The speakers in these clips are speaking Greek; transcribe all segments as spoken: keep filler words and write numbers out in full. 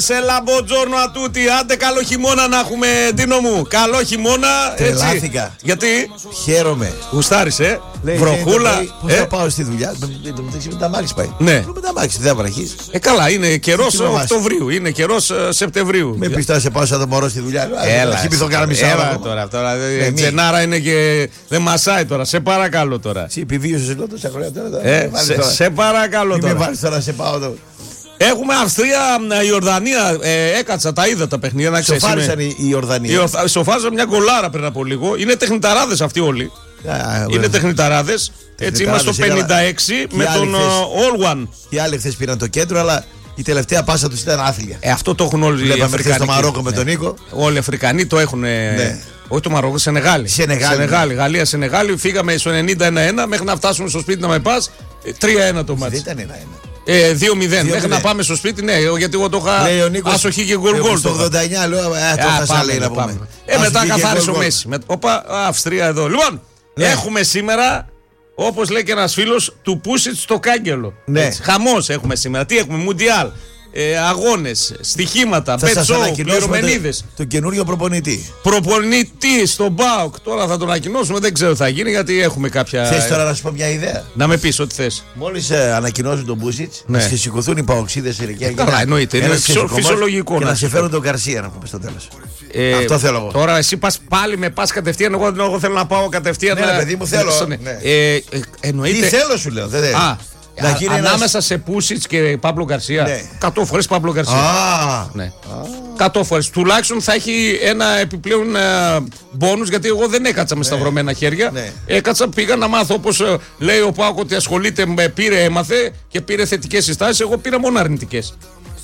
Σε λαμποτζόρνο ατούτη, άντε καλό χειμώνα να έχουμε, Ντίνο μου. Καλό χειμώνα. Τρελάθηκα. Γιατί? Χαίρομαι. Γουστάρεις, ε. Λέει, βροχούλα. Πώς ε? θα πάω στη δουλειά? Με τα μάξι πάει. Ναι. Με τα μάξι, δεν θα βραχείς. Ε, καλά, είναι καιρός Οκτωβρίου, είναι καιρός Σεπτεμβρίου. Με πεις τώρα σε πάω σαν το μωρό στη δουλειά. Έλα, έλα τώρα. τώρα ε, Τζενάρα είναι και δεν μασάει τώρα. Σε παρακαλώ τώρα. Εσύ επιβίωσες εδώ τόσα χρόνια τώρα. Ε, σε, σε παρακαλώ τώρα. Μην με βάλεις τώρα να σε πάω εδώ. Έχουμε Αυστρία, Ιορδανία. Ε, έκατσα, τα είδα τα παιχνίδια. Να ξέρεις. Σοφάρισαν οι Ιορδανία. Σοφάρισαν μια γκολάρα πριν από λίγο. Είναι τεχνηταράδες αυτοί όλοι. Α, είναι τεχνηταράδες. Έτσι είμαστε στο πενήντα έξι με τον Όλουαν. Οι άλλοι χθες πήραν το κέντρο, αλλά η τελευταία πάσα τους ήταν άθλια. Ε, αυτό το έχουν όλοι οι Αφρικανοί. Στο Μαρόκο με ναι. τον Νίκο. Όλοι οι Αφρικανοί το έχουν. Ναι. Όχι το Μαρόκο, Σενεγάλη. Σενεγάλη. Σενεγάλη. Γαλλία, Σενεγάλη. Φύγαμε στο ενενήντα ένα ένα μέχρι να φτάσουμε στο σπίτι να με πας. τρία ένα το μάτι. Δεν ήταν ένα ένα. Ε, δύο μηδέν. Μέχρι να πάμε στο σπίτι, ναι, γιατί εγώ το είχα άσοχη και γκολ γκολ. Στο ογδόντα εννιά λέω, ε, το χάσα λέει να πούμε. Ε, μετά καθάρισε ο Μέση. Όπα, Αυστρία εδώ. Λοιπόν, ναι. Έχουμε σήμερα, όπως λέει και ένας φίλος, του Πούσιτς στο κάγκελο. Ναι. Χαμός έχουμε σήμερα. Τι έχουμε, Μουντιάλ. Ε, αγώνες, στοιχήματα, μπετσό, πληρωμενίδες. Τον καινούριο προπονητή. Προπονητή στον ΠΑΟΚ. Τώρα θα τον ανακοινώσουμε, δεν ξέρω τι θα γίνει γιατί έχουμε κάποια. Θες τώρα να σου πω μια ιδέα? Να με πεις ό,τι θες. Μόλις ε, ανακοινώσουν τον Μπούσιτς, ναι. Να σηκωθούν οι παοξίδες σε ηλικία. Καλά, εννοείται. Είναι φυσιολογικό. Και να σε φέρουν τον Γκαρσία να πούμε στο τέλος. Ε, Αυτό θέλω εγώ. Τώρα εσύ πας πάλι με πας κατευθείαν. Εγώ, εγώ θέλω να πάω κατευθείαν. Ναι, να... παιδί μου θέλω. Ναι. Ε, ε, εννοείται. Τι θέλω σου λέω. Δεν Α, Α, ανάμεσα ένας... σε Πούσιτς και Παύλο Γκαρσία. Ναι. εκατό φορές Παύλο Γκαρσία. Α, ναι. εκατό φορές. Τουλάχιστον θα έχει ένα επιπλέον μπόνους, γιατί εγώ δεν έκατσα με σταυρωμένα χέρια. Ναι. Έκατσα, πήγα να μάθω, όπως λέει ο Πάκο ότι ασχολείται με πήρε, έμαθε και πήρε θετικές συστάσεις. Εγώ πήρα μόνο αρνητικές.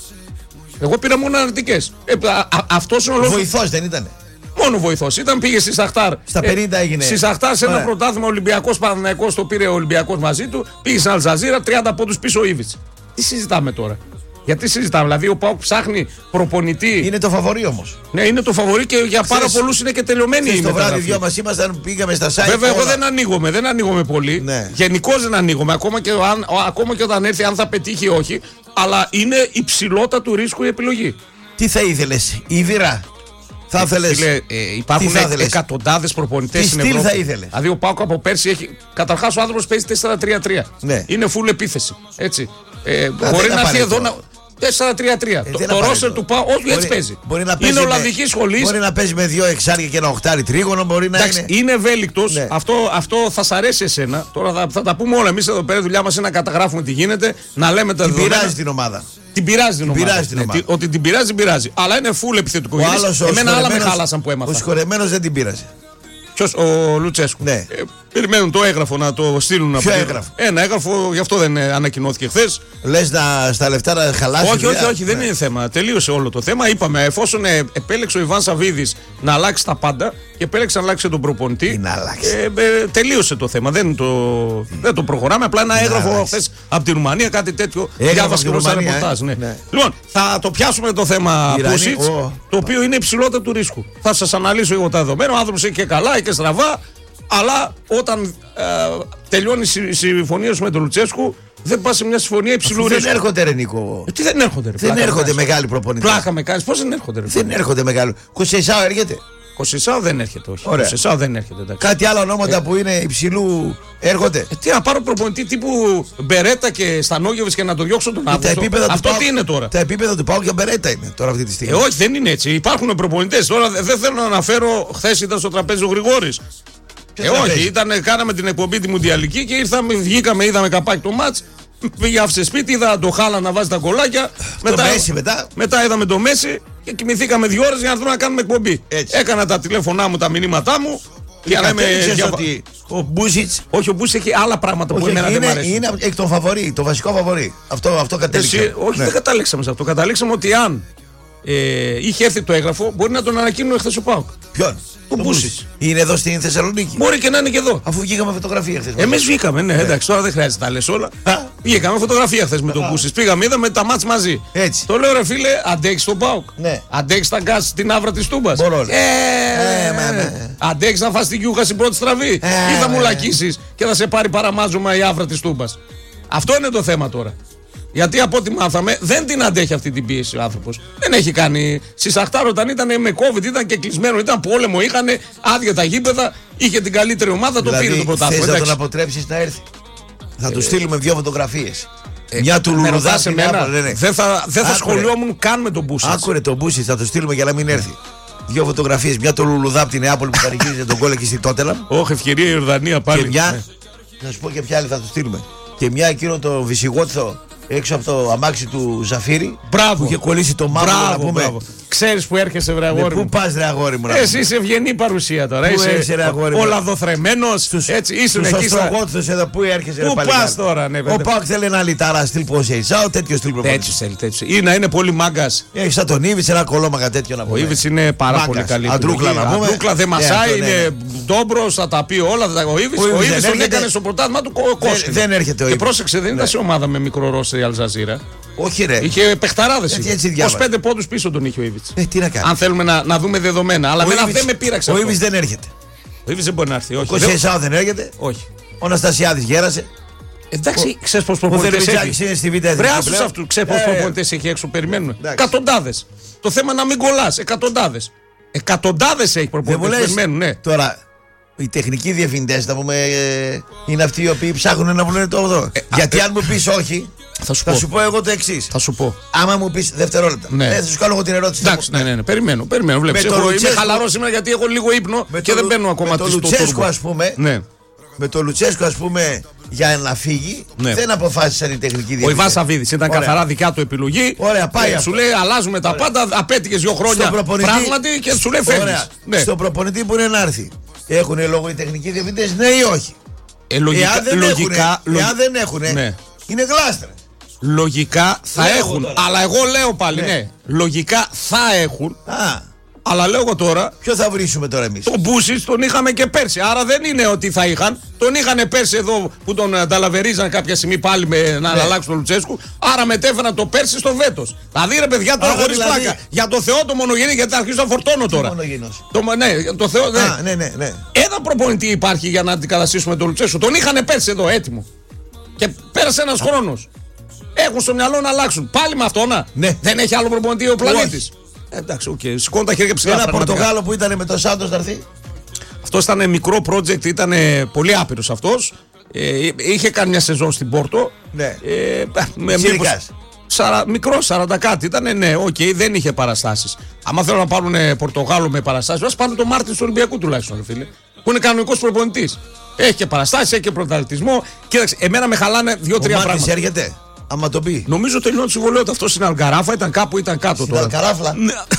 Εγώ πήρα μόνο αρνητικές. Ε, αυτός είναι ο λόγος. Βοηθός δεν ήτανε? Μόνο βοηθός. Ήταν, πήγε στη Σαχτάρ. Στα πενήντα έγινε. Στη Σαχτάρ σε ένα Ωραία. πρωτάθλημα Ολυμπιακός Παναθηναϊκός, το πήρε ο Ολυμπιακός μαζί του. Πήγε στην Αλτζαζίρα, τριάντα πόντους πίσω ο Ήβιτς. Τι συζητάμε τώρα? Γιατί συζητάμε? Δηλαδή ο ΠΑΟΚ ψάχνει προπονητή. Είναι το φαβορί όμως. Ναι, είναι το φαβορί και για πάρα πολλούς είναι και τελειωμένη η μεταγραφή. Το βράδυ δυο μας ήμασταν, πήγαμε στα site. Βέβαια, όλα. εγώ δεν ανοίγομαι, δεν ανοίγομαι πολύ. Ναι. Γενικώς δεν ανοίγομαι, ακόμα και, αν, ακόμα και όταν έρθει, αν θα πετύχει ή όχι. Αλλά είναι υψηλότητα του ρίσκου η επιλογή. Τι θα ήθελες, Ήβυρα? Θα ήθελες. Ε, υπάρχουν εκατοντάδες προπονητές στην Ευρώπη. Τι θα ήθελες? Δηλαδή ο Πάκο από πέρσι έχει. Καταρχάς ο άνθρωπος παίζει τέσσερα τρία τρία. Ναι. Είναι full επίθεση. Έτσι. Ε, Α, μπορεί να έρθει εδώ να. τέσσερα τρία τρία. Ε, το το ρόστερ του Πάου, όχι έτσι παίζει. Μπορεί να είναι με, Ολλανδική σχολή. Μπορεί να παίζει με δύο εξάρια και ένα οχτάρι τρίγωνο. Μπορεί να Εντάξει, είναι. Είναι ευέλικτος. Ναι. Αυτό, αυτό θα σ' αρέσει εσένα. Τώρα θα, θα τα πούμε όλα. Εμείς εδώ πέρα, η δουλειά μας είναι να καταγράφουμε τι γίνεται, να λέμε τα την δεδομένα. Πειράζει την ομάδα. Την πειράζει την, την ομάδα. Πειράζει την ομάδα. Ναι, ότι την πειράζει, την πειράζει. Αλλά είναι full επιθετικό. Εμένα άλλα με χάλασαν που έμαθα. Ο συγχωρεμένος δεν την πήραζε. Ποιος? Ο Λουτσέσκου. Ναι. Ε, περιμένουν το έγγραφο να το στείλουν. Ποιο από έγγραφο? Ένα έγγραφο, γι' αυτό δεν ανακοινώθηκε χθες. Λες να, στα λεφτά να χαλάσει? Όχι, όχι, όχι, δεν είναι θέμα. Τελείωσε όλο το θέμα. Είπαμε, εφόσον ε, επέλεξε ο Ιβάν Σαββίδης να αλλάξει τα πάντα και επέλεξε να αλλάξει τον προπονητή. Τι να αλλάξει? Ε, ε, τελείωσε το θέμα. Δεν το, δεν το προχωράμε. Απλά ένα έγγραφο χθες από τη Ρουμανία, κάτι τέτοιο. Διάβασα και στα ρεπορτάζ. Ναι. Ναι. Λοιπόν, θα το πιάσουμε το θέμα Πούσιτς, το οποίο είναι υψηλότερο του ρίσκου. Θα σας αναλύσω εγώ τα δεδομένα. Ο άνθρωπος έχει και καλά και στραβά. Αλλά όταν ε, τελειώνει η συμφωνία σου με τον Λουτσέσκου, δεν πας σε μια συμφωνία υψηλού ρίσκου. Δεν έρχονται, ρε Νίκο. Ε, τι δεν έρχονται, ρε. Δεν έρχονται μεγάλοι προπονητές. Πλάκα με κάνεις. Πώς δεν έρχονται, ρε. Δεν έρχονται μεγάλοι. Κοσσεσάου έρχεται. Κοσσεσάου δεν έρχεται, όχι. Κοσσεσάου δεν έρχεται. Εντάξει. Κάτι άλλο ονόματα ε, που είναι υψηλού έρχονται. Ε, τι να πάρω προπονητή τύπου Μπερέτα και Στανόγεβιτς και να το διώξω τον Αύγουστο. Αυτό τι είναι τώρα? Τα επίπεδα του Πάου και Μπερέτα είναι τώρα αυτή τη στιγμή. Ε, όχι, δεν είναι έτσι. Υπάρχουν προπονητές. Τώρα δεν θέλω να αναφέρω. Χθες ήταν στο τραπέζι ο Γρηγόρης. Ε, όχι, ήταν, κάναμε την εκπομπή τη Μουντιαλική και ήρθαμε, βγήκαμε, είδαμε καπάκι το μάτς. Πήγε άφησε σπίτι, είδα το Χάλα να βάζει τα κολλάκια. Μετά, Μέση, μετά. μετά είδαμε το Μέση και κοιμηθήκαμε δύο ώρες για να έρθουμε να κάνουμε εκπομπή. Έτσι. Έκανα τα τηλέφωνά μου, τα μηνύματά μου. Για να είμαι. Ότι ο Μπούσιτς. Όχι, ο Μπούσιτς έχει άλλα πράγματα που εμένα δεν μου αρέσουν. Είναι εκ των φαβορί, το βασικό φαβορί. Αυτό, αυτό κατέληξε. Όχι, ναι. Δεν καταλήξαμε σε αυτό. Καταλήξαμε ότι αν ε, είχε έρθει το έγγραφο, μπορεί να τον ανακοίνουν χθες ο ΠΑΟΚ. Ποιον? Ο Μπούσιτς. Είναι εδώ στην Θεσσαλονίκη. Μπορεί και να είναι και εδώ. Αφού βγήκαμε φωτογραφία χθες. Εμείς βγήκαμε, ναι, εντάξει, τώρα δεν χρειάζεται να τα λες όλα. Βγήκαμε φωτογραφία χθες με τον Μπούσιτς. Πήγαμε, είδαμε τα μάτς μαζί. Έτσι. Το λέω, ρε φίλε, αντέξεις τον ΠΑΟΚ. Ναι. Αντέξεις τα γκάς στην άβρα της Τούμπας. Μπορώ. Ε, αντέξεις να φας την κιούχα στην πρώτη στραβή. Ή θα μου λακίσεις και θα σε πάρει παραμάζωμα η άβρα της Τούμπας. Αυτό είναι το θέμα τώρα. Γιατί από ό,τι μάθαμε δεν την αντέχει αυτή την πίεση ο άνθρωπος. Δεν έχει κάνει. Στη Σαχτάρ όταν ήταν με COVID, ήταν και κλεισμένο, ήταν πόλεμο, είχαν άδεια τα γήπεδα, είχε την καλύτερη ομάδα, δηλαδή, το πήρε το πρωτάθλημα. Θες να τον αποτρέψεις να έρθει. Θα του στείλουμε δύο φωτογραφίες. Ε, Μια του Λουλουδά σε μένα. Ναι, ναι. Δεν θα, δεν θα σχολιόμουν καν με τον Μπούσιτς. Άκουρε τον Μπούσιτς, θα το στείλουμε για να μην έρθει. Δύο φωτογραφίες. Μια του Λουλουδά από την Νεάπολη που χαρικίζεται τον κόλλο εκεί στη Τότελαμ. Όχι, ευκαιρία η Ιορδανία πάλι. Και μια. Θα σου πω και ποια άλλη θα του στείλουμε. Και μια εκείνο το Βυσιγόθο έξω από το αμάξι του Ζαφύρι. Μπράβο. Που είχε κολλήσει το μάμα. Να πούμε. Ξέρεις που έρχεσαι, βρε αγόρι μου. Πού πας, ρε αγόρι μου. Εσύ είσαι ευγενή παρουσία τώρα. Πού είσαι, ρε αγόρι μου. Όλα δοθρεμένος. Έτσι, ήσουν εκεί στα Γόθος εδώ. Πού έρχεσαι, ρε Πού πας τώρα, ναι, ο Πάκ θέλει ένα λιτάρα στυλ Ποσέιτσα. Ο τέτοιο στυλ προπονητής. Τέτοιο θέλει, τέτοιο. Ή να είναι πολύ μάγκας. Έχει σαν τον Ήβιτς ένα κολόμαγα τέτοιο να πούμε. Ο Ήβιτς είναι πάρα πολύ καλή. Αντρούκλα να πούμε. Αντρούκλα δεν μασάει, είναι ντόμπρος, θα τα πει όλα. Ο Ήβιτς τον έκανε στο πρωτάθλημα του κόσμο. Δεν έρχεται ο Ήβιτς. Και πρόσεξε, δεν ήταν σε ομάδα με μικρό ρόστερ η Αλζαζίρα. Όχι, ρε. Είχε παιχταράδες. είκοσι πέντε πόντους πίσω τον είχε ο Ήβιτς. Ε, τι να κάνει. Αν θέλουμε να, να δούμε δεδομένα. Αλλά εμένα δεν με πείραξε. Ο Ήβιτς δεν έρχεται. Ο Ήβιτς δεν μπορεί να έρθει. Ο Κοσέισαο δεν έρχεται. Όχι. Ο Αναστασιάδης γέρασε. Εντάξει, ξέρεις πως προπονητές έχει. Βρε άσους αυτού, ξέρεις πως προπονητές έχει έξω, περιμένουν. Εκατοντάδες. Το θέμα να μην κολλάς. Εκατοντάδες. Εκατοντάδες έχει προπονητές. Περιμένουν, ναι. Τώρα, οι τεχνικοί διευθυντές, θα πούμε, είναι αυτοί οι οποίοι ψάχνουν να βρουν το ογδό. Γιατί αν μου πεις όχι. Θα σου, θα πω. σου πω εγώ το εξής. Θα σου πω. Άμα μου πεις δευτερόλεπτα. Ναι. Ε, θα σου κάνω εγώ την ερώτηση. Εντάξει, ναι, ναι, ναι. Περιμένω, περιμένω. Βλέπεις. Έχω, Λουτσέσκου... Είμαι χαλαρός σήμερα γιατί έχω λίγο ύπνο και το... δεν μπαίνω ακόμα με το Λουτσέσκου, ας πούμε. Ναι. Με το Λουτσέσκου, ας πούμε, για να φύγει, ναι. δεν αποφάσισαν οι τεχνικοί διευθυντές. Ο Ιβάν Σαββίδης ήταν Ωραία. καθαρά δικιά του επιλογή. Ωραία, πάει. Ε, σου λέει αλλάζουμε τα Ωραία. πάντα. Απέτυχες δύο χρόνια πράγματι και σου λέει φεύγεις. Ναι. Στον προπονητή που είναι να έρθει. Έχουν λόγο οι τεχνικοί διευθυντές, ναι ή όχι. Ε, λογικά, εάν δεν λογικά, έχουν, ναι. είναι γλάστρα. Λογικά θα λέω έχουν. Αλλά εγώ λέω πάλι, ναι. ναι. Λογικά θα έχουν. Α. Αλλά λέω εγώ τώρα. Ποιο θα βρίσουμε τώρα εμείς. Τον Μπούσιτς τον είχαμε και πέρσι. Άρα δεν είναι ότι θα είχαν. Τον είχαν πέρσι εδώ που τον ταλαβερίζαν κάποια στιγμή πάλι με, να ναι. αλλάξουν τον Λουτσέσκου. Άρα μετέφεραν το πέρσι στο βέτος. Δηλαδή ρε παιδιά τώρα χωρίς δηλαδή... πλάκα. Για το Θεό το μονογενή, γιατί θα αρχίσω να φορτώνω τώρα. Το, ναι, το Θεό. Ναι. Α, ναι, ναι, ναι. Ένα προπονητή υπάρχει για να αντικαταστήσουμε τον Λουτσέσκου. Τον είχαν πέρσι εδώ έτοιμο. Και πέρασε ένας χρόνος. Έχουν στο μυαλό να αλλάξουν. Πάλι με αυτό να. Ναι. Δεν έχει άλλο προπονητή ο πλανήτης. Ε, εντάξει, οκ. Okay. Σηκώνω τα χέρια ψηλά. Ένα Πορτογάλο που ήταν με το Σάντος να έρθει. Αυτό ήταν μικρό project, ήταν πολύ άπειρος αυτός. Ε, είχε κάνει μια σεζόν στην Πόρτο. Ναι. Ε, με μήπως, σαρα, μικρό, σαράντα κάτι ήταν. Ναι, οκ, okay, δεν είχε παραστάσεις. Άμα θέλουν να πάρουν Πορτογάλο με παραστάσεις, ας πάρουν τον Μάρτιν του Ολυμπιακού τουλάχιστον, φίλε. Που είναι κανονικός προπονητής. Έχει και παραστάσεις, έχει και πρωταθλητισμό. Κοίταξε, εμένα με χαλάνε δύο-τρία πράγματα. Έρχεται. Άμα το πει. Νομίζω τελειώνει το συμβολέο του. Αυτό είναι Αλγκαράφα, ήταν κάπου, ήταν κάτω στην τώρα. Αλκαράφλα.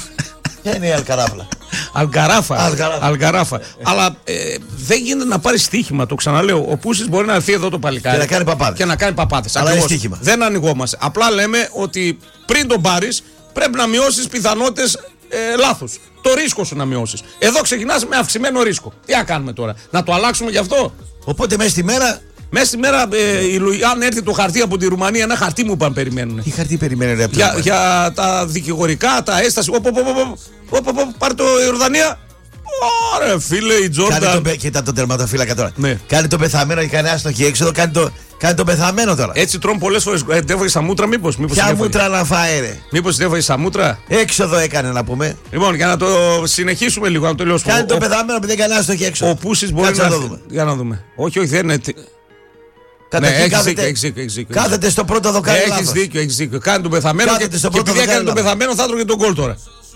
Ποια είναι η Αλκαράφλα. Αλγκαράφα. Αλγκαράφα. Αλγκαράφα. Αλλά ε, δεν γίνεται να πάρει στοίχημα, το ξαναλέω. Ο Πούσιτς μπορεί να έρθει εδώ το παλικάρι. Και να κάνει παπάδες. Και να κάνει παπάδες. Αλλά είναι στοίχημα. Δεν ανοιγόμαστε. Απλά λέμε ότι πριν τον πάρει πρέπει να μειώσει πιθανότητες ε, λάθους. Το ρίσκο σου να μειώσει. Εδώ ξεκινάς με αυξημένο ρίσκο. Τι να κάνουμε τώρα, να το αλλάξουμε γι' αυτό. Οπότε μέσα στη μέρα. Μέσα στη μέρα, ε, η, αν έρθει το χαρτί από τη Ρουμανία, ένα χαρτί μου είπαν περιμένουν. Τι χαρτί περιμένουν, ρε για, για τα δικηγορικά, τα έσταση. Πάρε το Ιορδανία. Ωραία, φίλε, η Τζόρνταν. Κοίτα τον τερματοφύλακα τώρα. Ναι. Κάνει το πεθαμένο και κάνει άστοχη έξοδο. Κάνει το, κάνει το πεθαμένο τώρα. Έτσι τρώνε πολλές φορές. Ε, δεν έφαγε στα μούτρα, μήπως. Ποια μούτρα να φάει, ρε. Μήπως δεν έφαγε στα μούτρα. Έξοδο έκανε να πούμε. Λοιπόν, για να το συνεχίσουμε λίγο, να το τελειώσουμε. Κάνει ο, το ο, πεθαμένο, επειδή κάνει άστοχη έξοδο. Ο Πούσιτς μπορεί να. δούμε. Για να δούμε. Όχι, όχι, δεν είναι. Ναι, κάθεται, κάθεται στο πρώτο δοκάρι. Έχεις δίκιο, έχεις δίκιο. Κάνει τον πεθαμένο και, και επειδή έκανε τον πεθαμένο θα έτρωγε τον γκολ τώρα.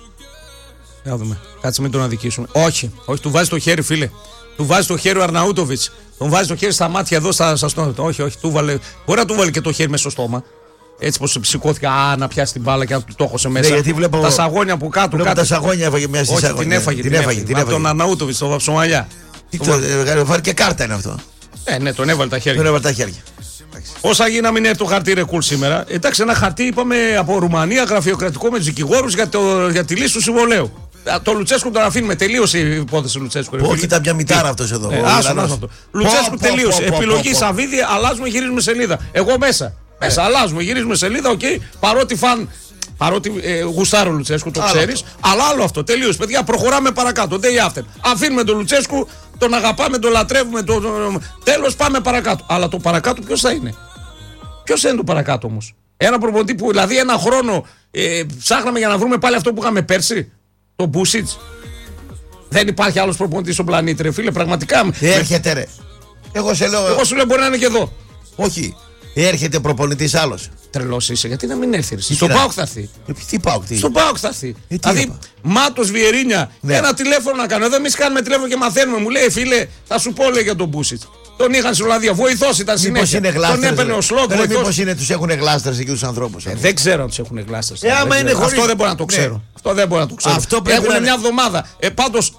Για δούμε. Κάτσε μην τον αδικήσουμε. Όχι, όχι, του βάζει το χέρι, φίλε. Του βάζει το χέρι ο Αρναούτοβιτς. Τον βάζει το χέρι στα μάτια εδώ, στα, στα στόμα. Όχι, όχι, του βάλε. Μπορεί να του βάλει και το χέρι μέσα στο στόμα. Έτσι πως σηκώθηκε, α, να πιάσει την μπάλα και να του το έχωσε μέσα. Ναι, γιατί βλέπω, τα σαγόνια που κάτω. Βλέπω κάτω. Τα σαγόνια έφαγε μια σειρά. Όχι, την έφαγε. Την έφαγε. Την έφαγε. Τον Αρναούτοβιτς, το βαψομαλιά. Τι το βάλει και κάρτα είναι αυτό. Ε, ναι, τον έβαλε τα χέρια. Τον έβαλε τα χέρια. Όσα γίνει να μην έρθει το χαρτί ρε κουλ σήμερα. Εντάξει, ένα χαρτί είπαμε από Ρουμανία, γραφειοκρατικό με τους δικηγόρους για, για τη λύση του συμβολέου. Το Λουτσέσκου τον αφήνουμε. Τελείωσε η υπόθεση Λουτσέσκου. Όχι, ήταν μια μητάρα αυτός εδώ. Ε, άσο, άσο, Λουτσέσκου τελείωσε. Επιλογή Σαββίδη, αλλάζουμε, γυρίζουμε σελίδα. Εγώ μέσα. Μέσα, αλλάζουμε, γυρίζουμε σελίδα, οκ. Παρότι φαν. Παρότι ε, γουστάρω Λουτσέσκου, το ξέρεις. Αλλά άλλο αυτό. Τελείωσε, παιδιά. Προχωράμε παρακάτω. Day after. Αφήνουμε τον Λουτσέσκου, τον αγαπάμε, τον λατρεύουμε. Τον... Τέλος, πάμε παρακάτω. Αλλά το παρακάτω ποιος θα είναι. Ποιος είναι το παρακάτω όμως. Ένα προπονητή που δηλαδή ένα χρόνο ε, ψάχναμε για να βρούμε πάλι αυτό που είχαμε πέρσι. Το Μπούσιτς. Δεν υπάρχει άλλος προπονητής στον πλανήτη, ρε φίλε, πραγματικά. Έρχεται, ρε. Εγώ σε λέω. Εγώ σου λέω μπορεί να είναι και εδώ. Όχι. Έρχεται προπονητής άλλος. Τρελός είσαι, γιατί να μην έρθει. Στον ΠΑΟΚ θα έρθει. Ε, τι ΠΑΟΚ, τι. Στον ΠΑΟΚ θα έρθει. Ε, δηλαδή, Μάτος, Βιερίνια, ναι. Ένα τηλέφωνο να κάνω. Εδώ εμείς κάνουμε τηλέφωνο και μαθαίνουμε. Μου λέει, φίλε, θα σου πω λέει για τον Μπούσιτς. Τον είχαν στην Ολλανδία. Βοηθός ήταν συνέχεια. Τον έπαιρνε ο Σλόκ. Μήπως είναι τους έχουν γλάστρες εκεί τους ανθρώπους. Ε, δεν ξέρω αν τους έχουν γλάστρες. Ε, Αυτό δεν μπορώ να το ξέρω. Ναι. Αυτό δεν μπορώ να το ξέρω. Έχουν μια εβδομάδα. Ε, πάντως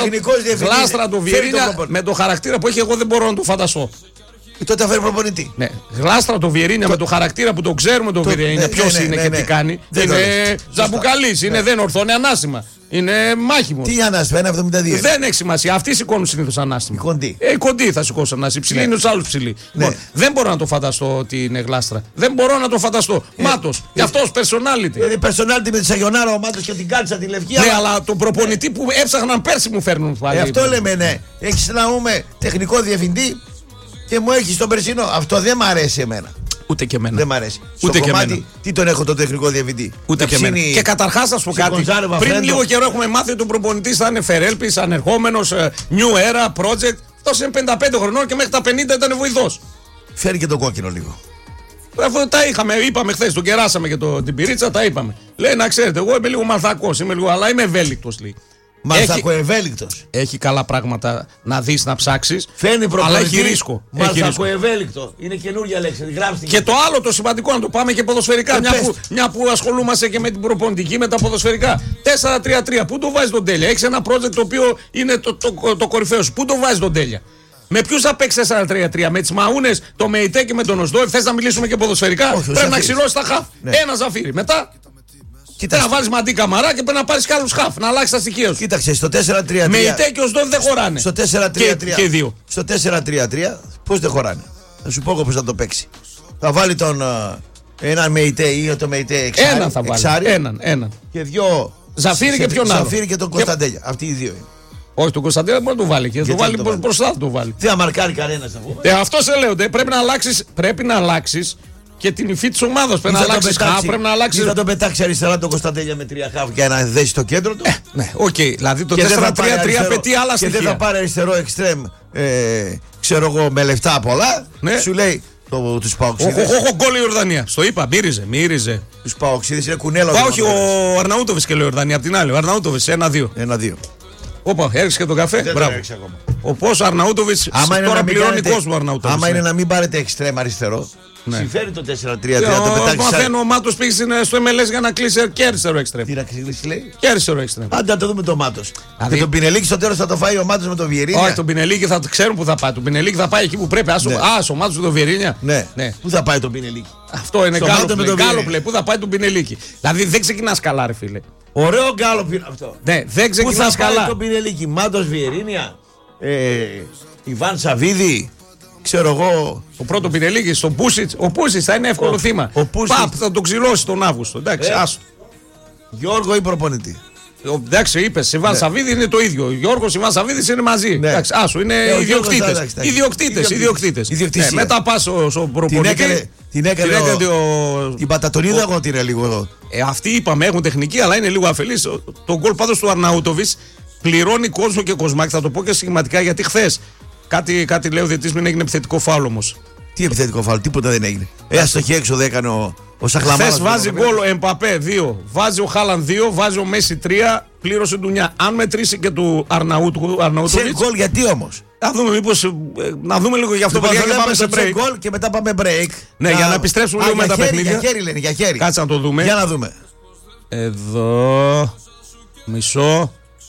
γλάστρα το Βιερίνια με το χαρακτήρα που έχει, εγώ δεν μπορώ να το φανταστώ. Και τότε φέρει προπονητή. Ναι. Γλάστρα το Βιερίνια το... με το χαρακτήρα που το ξέρουμε το, το... Βιερίνια. Ναι, ποιος ναι, ναι, είναι ναι, και ναι, τι κάνει. Δεν είναι ζαμπουκαλής, είναι δεν ορθώνει ανάστημα. Είναι μάχημος. Τι ανάστημα, ένα εβδομήντα δύο. Δεν έχει σημασία. Αυτοί σηκώνουν συνήθως ανάστημα. Οι κοντοί. Ε, οι κοντοί θα σηκώσουν ανάστημα. Ψηλή ναι. είναι τους άλλους ψηλοί. Ναι. Λοιπόν, δεν μπορώ να το φανταστώ ότι είναι γλάστρα. Δεν μπορώ να το φανταστώ. Ε, Μάτος. Κι ε, αυτός personality. Είναι personality με τη Σαγιονάρα ο Μάτος και την κάτσα τη Λευκή. Ναι, αλλά τον προπονητή που έψαχναν πέρσι μου φέρνουν πάλι. Αυτό λέμε, ναι. Έχει να πούμε τεχνικό διευθυντή. Και μου έχει τον περσινό. Αυτό δεν μ' αρέσει εμένα. Ούτε και εμένα. Δεν μ' αρέσει. Ούτε Στο και κομμάτι, εμένα. Τι τον έχω τον τεχνικό διευθυντή. Ούτε και εμένα. Και καταρχάς θα σου πω κάτι. Πριν λίγο καιρό έχουμε μάθει ότι ο προπονητής θα είναι Φερέλπης, ανερχόμενος, New Era, Project. Αυτός είναι πενήντα πέντε χρονών και μέχρι τα πενήντα ήταν βοηθός. Φέρει και τον κόκκινο λίγο. Αφού τα είχαμε, είπαμε χθες, τον κεράσαμε και το, την πυρίτσα, τα είπαμε. Λέει να ξέρετε, εγώ είμαι λίγο μαλθακός, είμαι λίγο, αλλά είμαι ευέλικτος λέει. Μαλθακοευέλικτος. Έχει καλά πράγματα να δεις, να ψάξεις. Φαίνει αλλά έχει ρίσκο. Μαλθακοευέλικτο. Είναι καινούργια λέξη. Γράψτε και το άλλο το σημαντικό, να το πάμε και ποδοσφαιρικά. Μια που, μια που ασχολούμαστε και με την προπονητική, με τα ποδοσφαιρικά. τέσσερα τρία τρία. Πού το βάζει τον Τέλεια. Έχει ένα project το οποίο είναι το, το, το, το κορυφαίο σου. Πού το βάζει τον Τέλεια. Με ποιους θα παίξει τέσσερα τρία τρία, με τις Μαούνες, το Μεϊτέ και με τον Οσδόεφ. Θες να μιλήσουμε και ποδοσφαιρικά. Όχι, πρέπει να ξυλώσει τα χαφ. Ναι. Ένα Ζαφύρι. Μετά. Κοίταξε. Πρέπει να βάλεις Μαντί Καμαρά και πρέπει να πάρεις κι άλλους χαφ. Να αλλάξεις τα στοιχεία σου. Κοίταξε, στο τέσσερα τρία τρία. Μεϊτέ και Οσδόεφ δεν χωράνε. Στο τέσσερα τρία τρία. Και, και δύο. Στο τέσσερα τρία τρία πώς δεν χωράνε. Θα σου πω εγώ πώς θα το παίξει. Θα βάλει τον. Uh, έναν Μεϊτέ ή το Μεϊτέ εξάρι. Έναν θα βάλει. Εξάρι, έναν, έναν. Και δυο. Ζαφύρι και ποιον άλλο. Ζαφύρι και τον Κωνσταντέλια. Αυτοί οι δύο είναι. Όχι, τον Κωνσταντέλια μπορεί να το βάλει. Και το βάλει μπροστά θα το βάλει. Δεν θα μαρκάρει κανένα να πούμε. Ε, αυτό σε λέω. Πρέπει να αλλάξεις, πρέπει να αλλάξεις και την υφή της ομάδας. Πρέπει να αλλάξεις χαφ. Πρέπει να αλλάξεις. Θα τον πετάξει αριστερά τον Κωνσταντέλια με τρία χαφ για να δέσει στο κέντρο του. Ε, ναι, οκ. Okay. Δηλαδή το τέσσερα τρία τρία απαιτεί άλλα στοιχεία. Και δεν θα πάρει αριστερό εξτρέμ, ε, ξέρω εγώ, με λεφτά πολλά. Ναι. Σου λέει. Τους Παοξίδες. Όχι, γκολ η Ιορδανία. Στο είπα, μύριζε, μύριζε. Τους Παοξίδες είναι κουνέλα. Όχι, ο Αρναούτοβιτς και λέει Ιορδανία. Απ' την άλλη, ο Αρναούτοβιτς ένα δύο. ένα δύο. Όπα, έριξε και τον καφέ. Δεν μπράβο. Ο πόσο Αρναούτοβιτς τώρα πληρώνει κόσμο ο Αρναούτοβιτς. Άμα είναι να μην πάρετε εξτρέμ αριστερό. Ναι. Συμφέρει το τέσσερα τρία τρία. Το μαθαίνω, ο Μάτος πήγε στο εμ ελ ες για να κλείσει και αριστερό εξτρέμ. Τι να κλείσει, λέει. Και αριστερό εξτρέμ. Άντε να το δούμε το Μάτος. Δηλαδή... Και τον Πινελίκη στο τέλος θα το φάει ο Μάτος με τον Βιερίνια. Όχι, τον Πινελίκη θα ξέρουν που θα πάει. Τον Πινελίκη θα πάει εκεί που πρέπει. Άσο, ναι. Α, ο Μάτος με τον Βιερίνια. Ναι. ναι. Πού θα πάει τον Πινελίκη. Αυτό είναι γκάλοπλε. Πού θα πάει τον Πινελίκη. Δηλαδή δεν ξεκινά καλά, ρε φίλε. Ωραίο γκάλοπλε είναι αυτό. Ναι, δεν ξεκινά καλά. Πού θα πάει τον Πινελίκη. Μάτος Βιερίνια. Ιβάν Σαββίδη. Ξέρω εγώ. Το πρώτο Πινελίκη στον Πούσιτς. Ο Πούσιτς θα είναι εύκολο ο, θύμα. Ο Πούσιτς. Παπ, θα τον ξυλώσει τον Αύγουστο. Εντάξει, ε, άστο. Γιώργο ή προπονητή. Εντάξει, είπε, Ιβάν ναι. Σαββίδη είναι το ίδιο. Γιώργο Ιβάν Σαββίδη είναι μαζί. Ναι. Εντάξει, άσο, είναι ε, ιδιοκτήτες. Ιδιοκτήτες. Ιδιοκτήτες. Ναι, μετά πα στον προπονητή. Την έκανε, την έκανε, την έκανε ο... ο... Την πατατονίδα εγώ την είναι λίγο εδώ. Ε, αυτοί είπαμε έχουν τεχνική, αλλά είναι λίγο αφελής. Το γκολ πάντως του Αρναούτοβιτς πληρώνει κόσμο και κοσμάκι. Θα το πω και σχηματικά γιατί χθες. Κάτι, κάτι λέει ο διαιτητής, μην έγινε επιθετικό φάουλ όμως. Τι επιθετικό φάουλ, τίποτα δεν έγινε. Άστοχη έξω δεν έκανε ο, ο Σαχλαμάνας. Χθες βάζει γκολ ο Εμπαπέ δύο, βάζει ο Χάλαν δύο, βάζει ο Μέση τρία, πλήρωσε ντουνιά. Αν μετρήσει και του Αρναούτοβιτς. Σε γκολ γιατί όμως. Να δούμε, μήπως, να δούμε λίγο για αυτό που λοιπόν, πάμε σε break. Γκολ και μετά πάμε break. Ναι, να... για να επιστρέψουμε λίγο με τα παιχνίδια. Για χέρι λένε, για χέρι. Κάτσε να το δούμε. Για να δούμε. Εδώ. Μισό.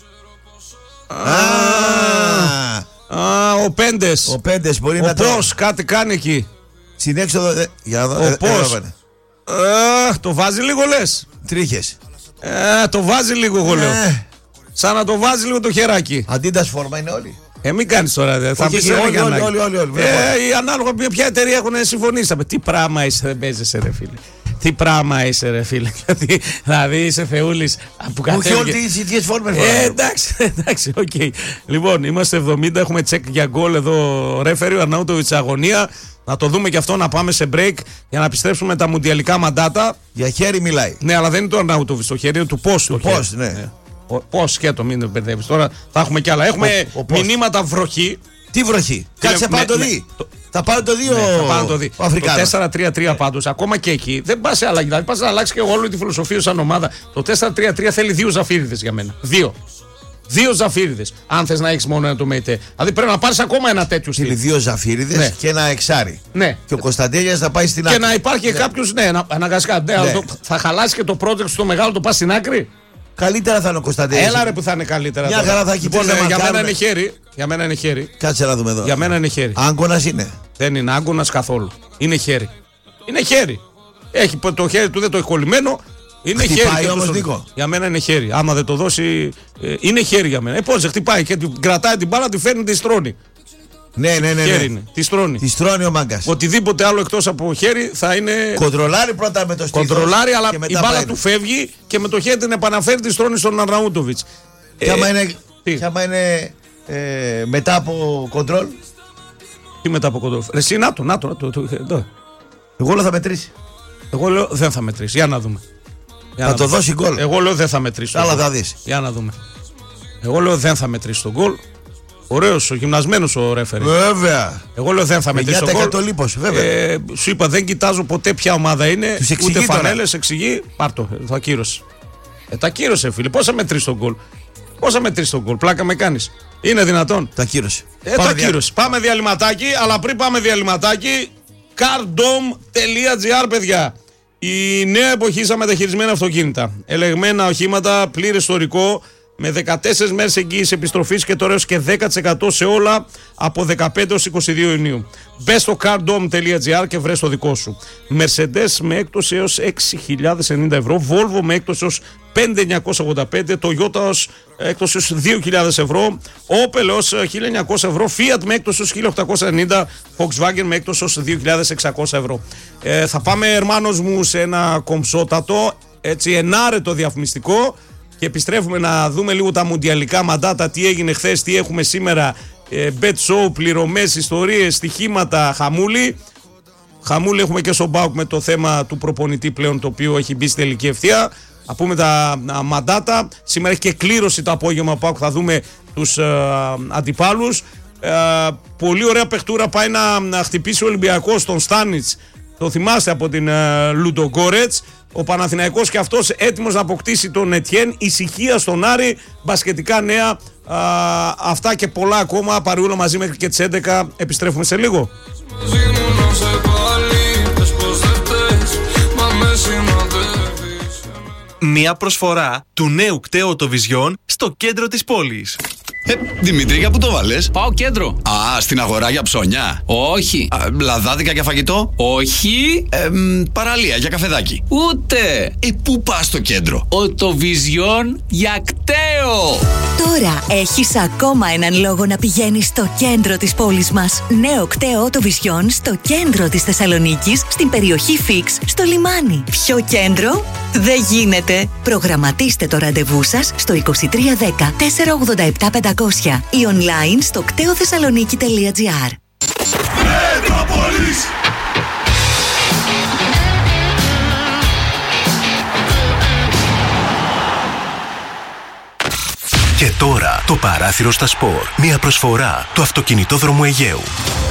Α, ο Πέντες. Ο Πέντες μπορεί ο να το... Πώς, κάτι κάνει εκεί. Στην έξοδο. Δε... Για να δω. Ο ε, πώς. Ε, ε, το βάζει λίγο λες. Τρίχες. Ε, το βάζει λίγο εγώ λέω. Ε. Σαν να το βάζει λίγο το χεράκι. Αντίτας φόρμα είναι όλοι. Ε, μην κάνεις τώρα. Δε. Θα πεις όλοι, όλοι, όλοι, όλοι, όλοι. Ε, οι ανάλογα ποια εταιρεία έχουν συμφωνήσει. Τι πράγμα είσαι, δεν παίζεσαι ρε φίλε. Τι πράγμα είσαι, ρε φίλε. Δηλαδή είσαι θεούλης που κατέβηκε. Όχι όλες τις ίδιες φόρμες. Εντάξει, εντάξει, οκ. Λοιπόν, είμαστε εβδομήντα, έχουμε τσεκ για γκολ εδώ. Ρέφερι, ο Αρναούτοβιτς αγωνία. Να το δούμε και αυτό, να πάμε σε break για να επιστρέψουμε τα μουντιαλικά μαντάτα. Για χέρι μιλάει. Ναι, αλλά δεν είναι το Αρναούτοβιτς, το χέρι είναι του πώς. Του πώς, ναι. ναι. Πώς σκέτο, μην το μπερδεύεις. Τώρα θα έχουμε κι άλλα. Έχουμε ο, ο μηνύματα βροχή. Τι βροχή. Κάτσε να το δει. Θα πάει το δει ο Αφρικάνος. Το τέσσερα τρία τρία πάντως, ακόμα και εκεί δεν πας σε αλλαγή. Δηλαδή πας να αλλάξει και όλη τη φιλοσοφία σαν ομάδα. Το τέσσερα τρία τρία θέλει δύο Ζαφύριδες για μένα. Δύο. Δύο Ζαφύριδες. Αν θες να έχεις μόνο ένα το ΜΕΙΤΕ. Δηλαδή πρέπει να πάρεις ακόμα ένα τέτοιο στυλ. Θέλει δύο Ζαφύριδες ναι. και ένα εξάρι. Ναι. Και ο Κωνσταντέλιας θα πάει στην άκρη. Και να υπάρχει ναι. κάποιος, ναι, αναγκαστικά. Ναι, ναι. Το, θα χαλάσει και το project στο μεγάλο, το πας στην άκρη. Καλύτερα θα είναι ο Κωνσταντέλιας. Έλα ρε που θα είναι καλύτερα. Μια χαρά θα έχει λοιπόν, ε, για μένα είναι χέρι. Για μένα είναι χέρι. Κάτσε να δούμε εδώ. Για μένα είναι χέρι. Άγκωνας είναι. Δεν είναι άγκωνας καθόλου. Είναι χέρι. Είναι χέρι. Έχει το χέρι του, δεν το έχει κολλημένο. Είναι χτυπάει χέρι. Όμως, Νίκο. Για μένα είναι χέρι. Άμα δεν το δώσει. Ε, είναι χέρι για μένα. Ε, πώς χτυπάει και κρατάει την μπάλα, τη φέρνει, τη στρώνει. Ναι, ναι, ναι. Χέρι ναι. είναι. Τη στρώνει. Τη στρώνει ο μάγκας. Οτιδήποτε άλλο εκτός από χέρι θα είναι. Κοντρολάρει πρώτα με το στήθος. Κοντρολάρει, αλλά η μπάλα του φεύγει και με το χέρι την επαναφέρει, τη στρώνει στον Αρναούτοβιτς. Και άμα είναι, και άμα είναι ε, μετά από κοντρόλ. Τι μετά από κοντρόλ. Ρε εσύ, να το, να το, να το, το, το. Εγώ λέω θα μετρήσει. Εγώ λέω δεν θα μετρήσει. Για να δούμε. Για θα να το δούμε. δώσει γκολ. Εγώ λέω δεν θα μετρήσει. Άλλα θα δεις. Για να δούμε. Εγώ λέω δεν θα μετρήσει τον γκολ. Ωραίος, ο γυμνασμένος ο ρέφερι. Βέβαια. Εγώ λέω δεν θα μετρήσει τον γκολ. Λίπος, βέβαια. Ε, σου είπα δεν κοιτάζω ποτέ ποια ομάδα είναι. Ούτε φανέλες, εξηγεί. Πάρτο, θα κύρωσε. Ε, τα κύρωσε, φίλε. Πώς θα μετρήσει τον γκολ. Πώς θα μετρήσει τον γκολ. Πλάκα με κάνεις. Είναι δυνατόν. Τα κύρωσε. Ε, τα κύρωσε. Πάμε διαλυματάκι, αλλά πριν πάμε διαλυματάκι. cardom τελεία gr, παιδιά. Η νέα εποχή στα μεταχειρισμένα αυτοκίνητα. Ελεγμένα οχήματα, πλήρες ιστορικό. Με δεκατέσσερις μέρες εγγύηση επιστροφής και τώρα έως και δέκα τοις εκατό σε όλα από δεκαπέντε έως είκοσι δύο Ιουνίου. Μπες στο cardom τελεία gr και βρες το δικό σου. Mercedes με έκπτωση έως έξι χιλιάδες ενενήντα ευρώ, Volvo με έκπτωση έως πέντε χιλιάδες εννιακόσια ογδόντα πέντε, Toyota ως έκπτωση ως δύο χιλιάδες ευρώ, Opel ως χίλια εννιακόσια ευρώ, Fiat με έκπτωση ως χίλια οκτακόσια ενενήντα, Volkswagen με έκπτωση ως δύο χιλιάδες εξακόσια ευρώ. Ε, θα πάμε, ερμάνος μου, σε ένα κομψότατο, έτσι ενάρετο διαφημιστικό. Και επιστρέφουμε να δούμε λίγο τα μουντιαλικά μαντάτα, τι έγινε χθες, τι έχουμε σήμερα, ε, bet show, πληρωμές, ιστορίες, στοιχήματα, χαμούλη. Χαμούλη έχουμε και στον ΠΑΟΚ με το θέμα του προπονητή πλέον, το οποίο έχει μπει στη τελική ευθεία. Θα πούμε τα α, μαντάτα. Σήμερα έχει και κλήρωση το απόγευμα ο ΠΑΟΚ, θα δούμε τους α, αντιπάλους. Ε, πολύ ωραία παιχτούρα πάει να, να χτυπήσει ο Ολυμπιακός στον Στάνιτς. Το θυμάστε από την uh, Λουντογκόρετς. Ο Παναθηναϊκός και αυτός έτοιμος να αποκτήσει τον Ετιέν. Ησυχία στον Άρη. Μπασκετικά νέα. Α, αυτά και πολλά ακόμα. Παρεούλα μαζί μέχρι και τις έντεκα. Επιστρέφουμε σε λίγο. Μια προσφορά του νέου κταίου Οτοβιζιόν στο κέντρο της πόλης. Ε, Δημήτρη, για πού το βάλες? Πάω κέντρο. Α, στην αγορά για ψώνια. Όχι. Α, λαδάδικα για φαγητό. Όχι. Ε, μ, παραλία για καφεδάκι. Ούτε. Ε, πού πας στο κέντρο? Οτοβιζιόν για κταίο. Τώρα έχεις ακόμα έναν λόγο να πηγαίνεις στο κέντρο της πόλης μας. Νέο κταίο Οτοβιζιόν στο κέντρο της Θεσσαλονίκης, στην περιοχή Φίξ, στο λιμάνι. Ποιο κέντρο? Δεν γίνεται. Προγραμματίστε το ραντεβού σας στο είκοσι τρία δέκα τετρακόσια ογδόντα επτά πεντακόσια ή online στο κταίοθεσσαλονίκη τελεία gr. Μετρόπολης. Και τώρα το παράθυρο στα σπορ. Μια προσφορά του αυτοκινητόδρομου Αιγαίου.